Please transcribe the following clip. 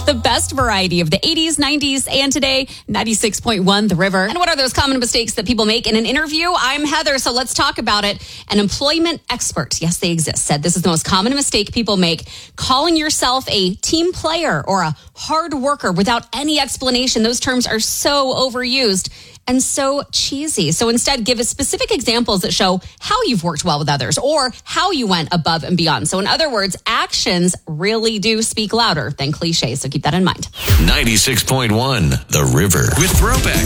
The best variety of the 80s, 90s, and today, 96.1 The River. And what are those common mistakes that people make in an interview? I'm Heather, so let's talk about it. An employment expert, yes, they exist, said this is the most common mistake people make. Calling yourself a team player or a hard worker without any explanation. Those terms are so overused and so cheesy. So instead, give us specific examples that show how you've worked well with others or how you went above and beyond. So in other words, actions really do speak louder than cliches. So keep that in mind. 96.1 The River with Throwback.